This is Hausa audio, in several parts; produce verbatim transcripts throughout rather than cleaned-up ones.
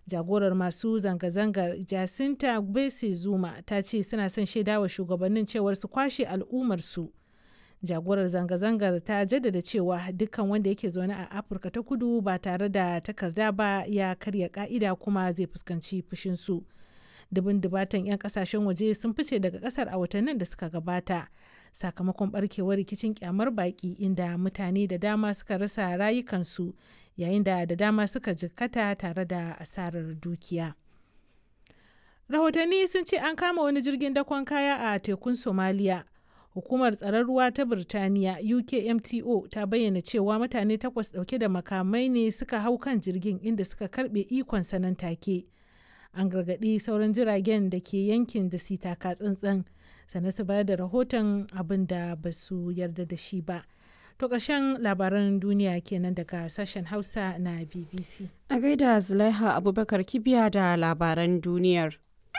Jagorar masu zanga-zangar Jacinta Gbese Zuma ta ce suna son shaidawa shugabannin cewar su kwashe al'ummarsu. Jagorar zanga-zangar ta jaddada cewa dukkan wanda yake zaune a Afirka ta Kudu ba tare da takarda ba ya karya ka'ida kuma zai fuskanci fushinsu. Dubin dubatan 'yan kasashen waje sun fice daga kasar a watannin da suka gabata sakamakon barkewar rikicin kyamar baki inda mutane da dama suka rasa rayukansu yayin da da dama suka jikkata tare da asarar dukiya. Rahotanni sun ce an kama wani jirgin dakon kaya a tekun Somalia. Hukumar tsaron ruwa ta Birtaniya U K M T O ta bayyana cewa mutane takwas dauke da makamai ne suka hau kan jirgin inda suka karbe ikon sanan take. An gargaɗi sauran jiragen da ke yankin da su taka tsantsan sannan su bayar da rahoton abin da ba su yarda da shi ba. To ƙarshen labaran duniya kenan daga sashen Hausa na B B C. A gaida Zulaiha Abubakar Kibiya da labaran duniyar.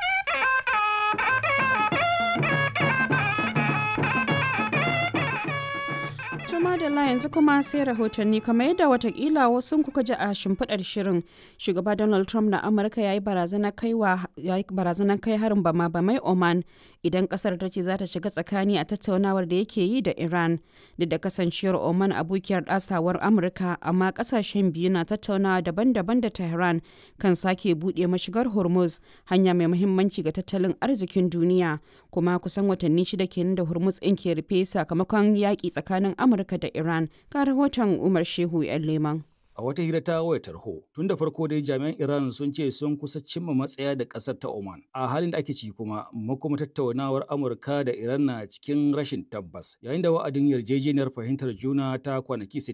Madalla yanzu kuma sai rahotanni kamar yadda watakila wasu kuka ji a shimfiɗar shirin shugaba Donald Trump na Amurka ya yi barazanar kai harin bama bamai Oman idan kasar ta ce za ta shiga tsakani a tattaunawar da yake yi da Iran duk da kasancewar Oman abokiyar ɗasawar Amurka amma kasashen biyu na tattaunawa daban-daban da Tehran kan sake buɗe mashigar Hormuz hanya mai muhimmanci ga tattalin arzikin duniya kuma kusan watanni shida kenan da Hormuz ɗin ke rufe sakamakon yaƙi tsakanin Amurka da Iran. Ga rahoton Umar Shehu 'yan Leman. A wata hira ta wayar tarho, tun da farko dai jami'an Iran sun ce sun kusa cimma matsaya da ƙasar ta Oman. A halin da ake ci kuma, makoma tattaunawar Amurka da Iran na cikin rashin tabbas, yayin da wa'adin yarjejeniyar fahimtar juna ta kwanaki